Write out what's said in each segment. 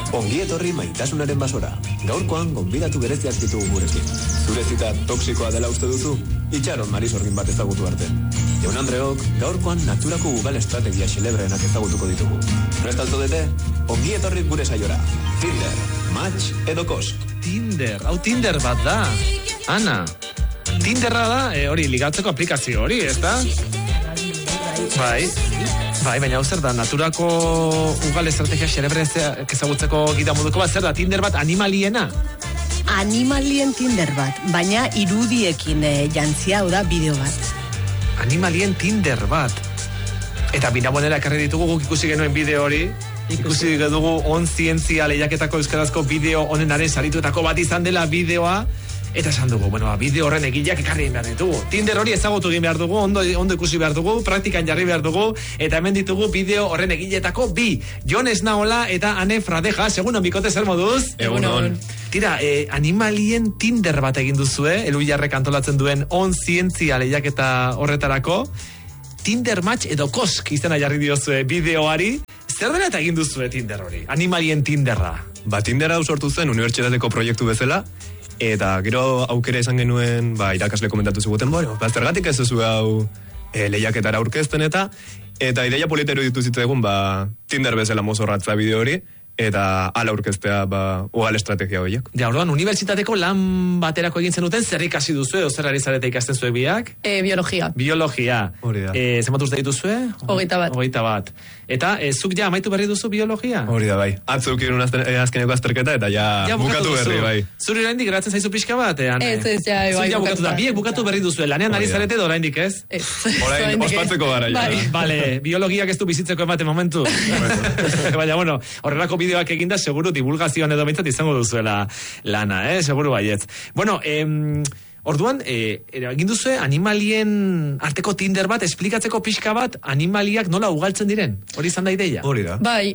Ongi etorri maitasunaren basora. Gaurkoan gonbidatu bereziak ditugu gurekin. Zure zita toksikoa dela uste duzu? Itxaron Marisorgin bat ezagutu arte. Jaun Andreok, gaurkoan naturako ugal estrategia xelebreenak ezagutuko ditugu. Prest altzodete? Ongi etorri gure saiora. Tinder, Match edo Kosk. Tinder, hau Tinder bat da. Ana, Tinderra da, hori ligatzeko aplikazio hori, ez da? Bai, baina hau zer da, naturako ugal estrategia xerebreak ezagutzeko gida moduko bat, zer da, Tinder bat animaliena? Animalien Tinder bat, baina irudiekin jantzia, hau da, bideo bat. Animalien Tinder bat. Eta binamonera ekarri ditugu guk ikusi genuen bideo hori, ikusi dugu zientzia lehiaketako euskarazko bideo honenaren sarituetako bat izan dela bideoa, eta esan dugu, bideo horren egileak ekarri egin behar ditugu. Tinder hori ezagutu egin behar dugu, ondo ikusi behar dugu, praktikan jarri behar dugu, eta hemen ditugu bideo horren egiletako bi. Jon Esnaola eta Ane Fradeja, segunon bikote, zer moduz? Egunon. Tira, animalien Tinder bat egin duzue, Eluiarrek antolatzen duen zientzia lehiaketa horretarako, Tinder Match edo Kosk izena jarri diozue bideoari. Zer dela eta egin duzue Tinder hori? Animalien Tinderra. Tinder hau sortu zen unibertsitateko proiektu bezala, eta gero aukera izan genuen, irakasle komentatu ziguten, zergatik ez duzu hau lehiaketara aurkezten eta ideia politero dituzite egun, Tinder bezala mozorratza bideo hori, eta ala aurkeztea ugal estrategia horiek. Ja, orduan, unibertsitateko lan baterako egin zenuten, zer ikasi duzue, o zer ari zarete ikasten zuek biak? Biologia. Biologia. Hori da. Zenbat urte dituzue? 21. Eta, zuk ja amaitu berri duzu biologia? Hori da, bai. Atzuk irun azkeneko azterketa, eta ja bukatu berri, bai. Zuri oraindik geratzen zaizu pixka bat, Ez, bai, bukatu da. Biek bukatu berri duzu, lanean ari zarete edo oraindik ez? Orain, ospatzeko gara, ja. Vale, biologiak ez du bizitzeko emate momentu. Baina, horrelako bideoak eginda, seguru divulgazioan edo behintzat izango duzuela lana, seguru baietz. Orduan, egin duzue animalien arteko Tinder bat, esplikatzeko pixka bat, animaliak nola ugaltzen diren? Hori izan da ideia? Hori da. Bai,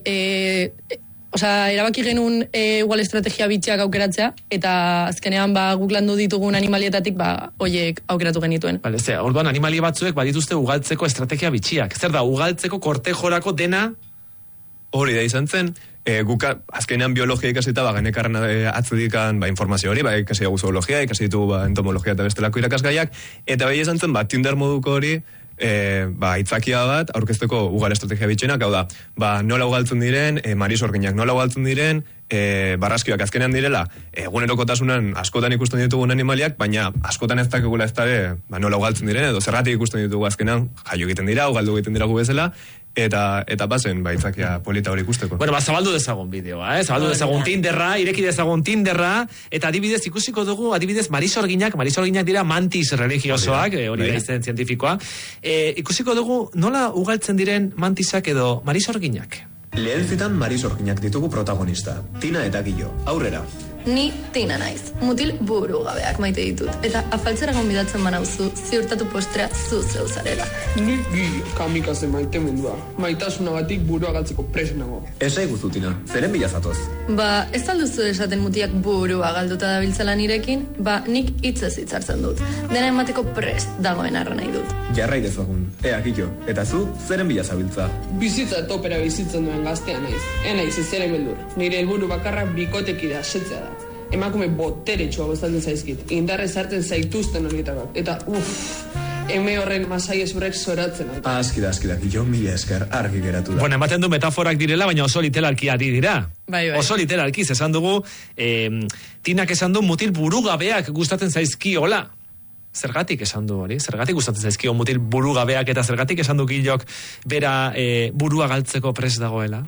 erabaki genuen igual estrategia bitxiak aukeratzea, eta azkenean guk landu ditugun animalietatik hoiek aukeratu genituen. Vale, orduan animalia batzuek badituzte ugaltzeko estrategia bitxiak. Zer da, ugaltzeko kortejorako dena? Hori da izan zen, guk azkenean biologia ikasita genekarren atzedikan informazio hori, ikasi dugu zoologia, ikasi ditugu entomologia eta bestelako irakasgaiak, eta bai izan zen, Tinder moduko hori, itzakia bat, aurkezteko ugal estrategia bitxenak, hau da, nola ugaltzen diren, marisorginak nola ugaltzen diren, barraskioak azkenean direla, egunerokotasunan askotan ikusten ditugun animaliak, baina askotan ez dakigula ez dabe, nola ugaltzen diren, edo zerratik ikusten ditugu azkenan, jaio egiten dira, ugaldu egiten dira gu bezala, eta bazen, itzakia polita hori ikusteko. Zabaldu dezagun bideoa, zabaldu dezagun Tinderra, ireki dezagun Tinderra, eta adibidez ikusiko dugu, marisorginak dira mantis religiosoak, hori da izen zientifikoa, ikusiko dugu nola ugaltzen diren mantisak edo marisorginak. Lehen zitan Marisorginak ditugu protagonista, Tina eta Gillo, aurrera. Ni Tina naiz, mutil buru gabeak maite ditut, eta afaltzera gonbidatzen banauzu, ziurtatu postrea zu zeu zarela. Ni kamikaze maite mendua, maitasuna batik burua galtzeko prest nago. Esai guzu, Tina, zeren bila zatoz? Ez alduzu esaten mutiak burua galduta dabiltzela nirekin, nik hitzez hitzartzen dut. Dena emateko prest dagoen arra nahi dut. Jarrai dezagun, Gillo, eta zu, zeren bila zabiltza? Bizitza topera bizitzen duen gaztea naiz. Naiz ez ere beldur, nire helburu bakarra bikotekidea setzea da. Emakume boteretsua gozatzen zaizkit, indarrez hartzen zaituzten horietakoak. Eta eme horren masai ezurrek zoratzen. Aski da, Gillo, mila esker, argi geratu da. Ematen du metaforak direla, baina oso literalki ari dira. Bai. Oso literalki, esan dugu, Tinak esan du mutil burugabeak gustatzen zaizkiola. Zergatik esan du hori? Zergatik gustatzen zaizkio mutil burugabeak eta zergatik esan du Gillok bera burua galtzeko prest dagoela?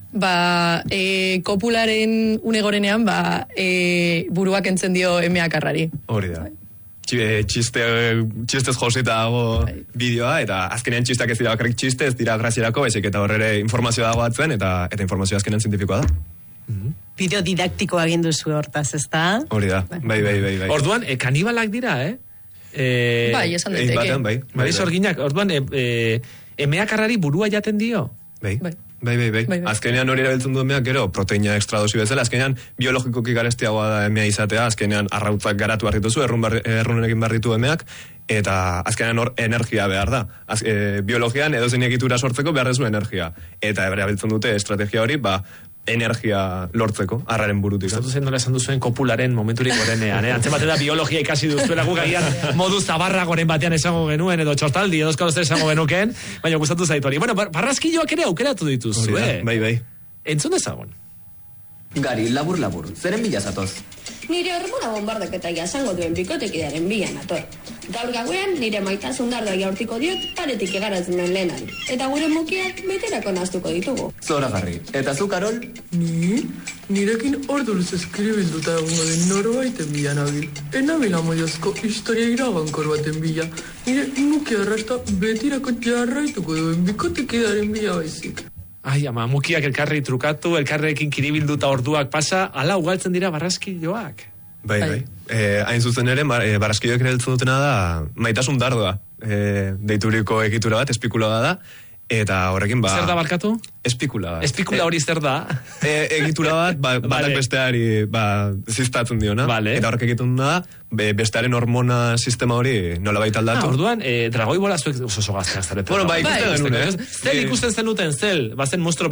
Kopularen unegorenean, buruak entzen dio emeak arrari. Hori da. Txistez josita dago bideoa, eta azkenean txistak ez dira bakarrik txiste, ez dira graziarako, baizik eta horrere informazioa dago atzen, eta informazioa azkenean zientifikoa da. Bideo didaktikoa egin duzu hortaz, ez da? Hori da, bai. Orduan, kanibalak dira, esan daiteke. Bai. Marisorginak, orduan, emeak arrari burua jaten dio? Bai. Azkenean hori erabiltzen du emeak gero proteina extra dosi bezala, azkenean biologikoki garestiagoa da emea izatea, azkenean arrautzak garatu harrituzu, errunekin barritu emeak, eta azkenean hor energia behar da. Biologian edozein egitura sortzeko behar dezu energia. Eta erabiltzen dute estrategia hori, energia lortzeko, arraren burutik. Zatu zen nola esan duzuen kopularen momenturik gorenean, Antzen batean da biologia ikasi duzuela guk agian modu zabarra goren batean esango genuen, edo txortaldi, edo eskalozer esango genuken, baina gustatu zaitu hori. Bueno, barraskilloak ere aukeratu dituzu, Bai. Entzun dezagon. Gari, labur, zeren bila zatoz? Nire hormona bombardaketa jasango duen bikotekidearen bila nator. Gaur gauean nire maitasun dardoa jaurtiko diot paretik egaratzen den lehenari. Eta gure mukiak beterako naztuko ditugu. Zora garri. Eta zu, Karol? Nirekin orduruz eskribilduta egongo den norbaiten bila nabil. Enabil amoiozko historia iragankor baten bila. Nire mukia arrasta betirako jarraituko duen bikotekidearen bila baizik. Ai, ama, mukiak elkarri trukatu, elkarrekin kiribilduta orduak pasa, ala ugaltzen dira barraskilloak. Bai. Hain zuzen ere, barraskilloak ere heltzen dutena da, maitasun dardoa. Deituriko egitura bat, espikula da, eta horrekin Zer da barkatu? Espikula. Espikula hori zer da? Egitura bat, batak besteari ziztatzen diona. Eta horrek egiten da, bestearen hormona sistema hori nola baita aldatu. Orduan, dragoi bola zuek oso gazteak zarete. Bueno, ikusten genuen, Zel ikusten zenuten, bazen monstro